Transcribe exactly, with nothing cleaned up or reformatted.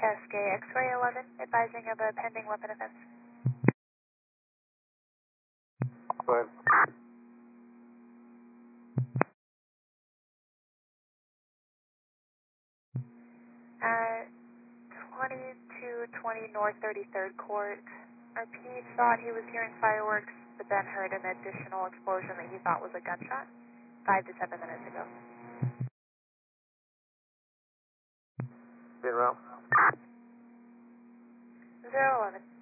Cascade X-ray eleven, advising of a pending weapon offense. Go ahead. At twenty-two twenty North thirty-third Court, our P thought he was hearing fireworks, but then heard an additional explosion that he thought was a gunshot, five to seven minutes ago. Been around. zero eleven.